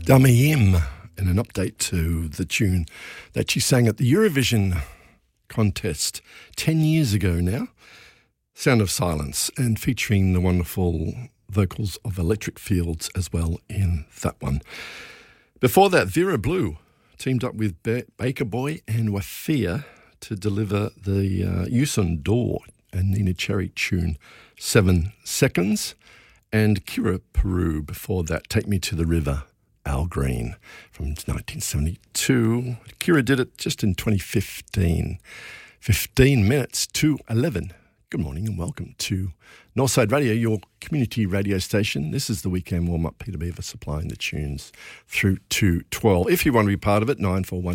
Dummy M, in an update to the tune that she sang at the Eurovision contest 10 years ago now, Sound of Silence, and featuring the wonderful vocals of Electric Fields as well in that one. Before that, Vera Blue teamed up with Baker Boy and Wafia to deliver the Yusun Door and Nina Cherry tune 7 Seconds, and Kira Peru before that, Take Me to the River, Al Green from 1972. Kira did it just in 2015. 15 minutes to 11. Good morning and welcome to Northside Radio, your community radio station. This is the weekend warm-up. Peter Beaver supplying the tunes through to 12. If you want to be part of it,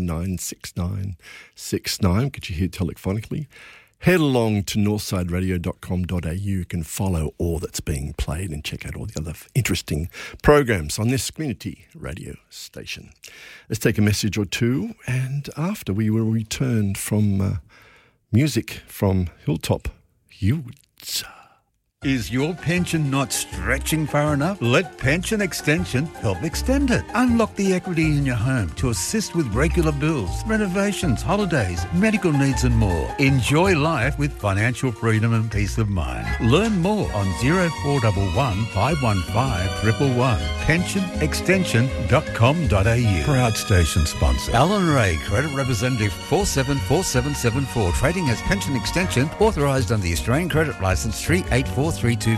94196969. Get you here telephonically. Head along to northsideradio.com.au. You can follow all that's being played and check out all the other interesting programs on this community radio station. Let's take a message or two, and after we will return from music from Hilltop Utes. Is your pension not stretching far enough? Let Pension Extension help extend it. Unlock the equity in your home to assist with regular bills, renovations, holidays, medical needs and more. Enjoy life with financial freedom and peace of mind. Learn more on 0411 515 111. pensionextension.com.au. Proud station sponsor. Alan Ray, Credit Representative 474774. Trading as Pension Extension, authorised under the Australian Credit Licence 384324.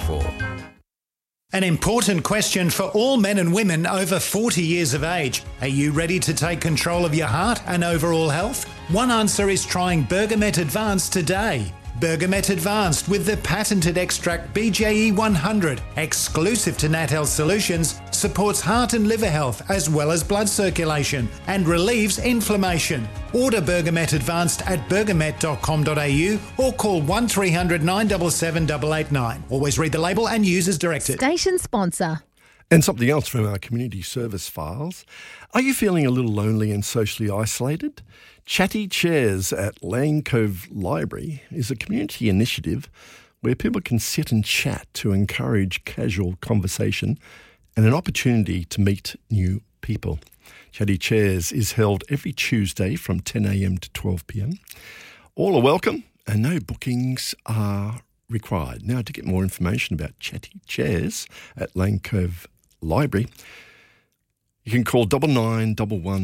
An important question for all men and women over 40 years of age. Are you ready to take control of your heart and overall health? One answer is trying Bergamet Advanced today. Bergamet Advanced with the patented extract BJE 100, exclusive to Nat Health Solutions, supports heart and liver health as well as blood circulation and relieves inflammation. Order Bergamet Advanced at bergamet.com.au or call 1300 977 889. Always read the label and use as directed. Station sponsor. And something else from our community service files. Are you feeling a little lonely and socially isolated? Chatty Chairs at Lane Cove Library is a community initiative where people can sit and chat to encourage casual conversation and an opportunity to meet new people. Chatty Chairs is held every Tuesday from 10 a.m. to 12 p.m. All are welcome and no bookings are required. Now, to get more information about Chatty Chairs at Lane Cove Library, you can call 9911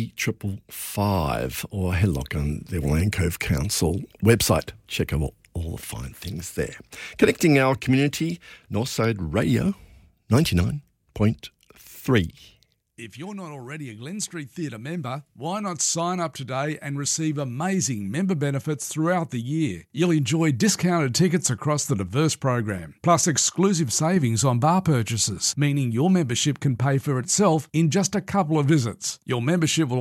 3555 or head lock on the Lane Cove Council website. Check out all the fine things there. Connecting our community, Northside Radio 99.3. If you're not already a Glen Street Theatre member, why not sign up today and receive amazing member benefits throughout the year? You'll enjoy discounted tickets across the diverse program, plus exclusive savings on bar purchases, meaning your membership can pay for itself in just a couple of visits. Your membership will